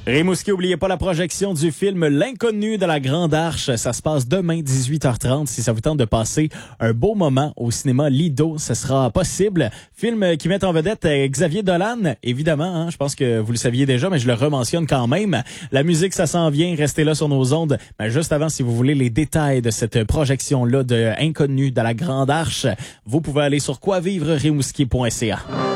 Rimouski, oubliez pas la projection du film L'Inconnu de la Grande Arche. Ça se passe demain, 18h30. Si ça vous tente de passer un beau moment au cinéma Lido, ce sera possible. Film qui met en vedette Xavier Dolan, évidemment. Hein, je pense que vous le saviez déjà, mais je le rementionne quand même. La musique, ça s'en vient. Restez là sur nos ondes. Mais juste avant, si vous voulez les détails de cette projection-là de Inconnu de la Grande Arche, vous pouvez aller sur quoivivre-rimouski.ca.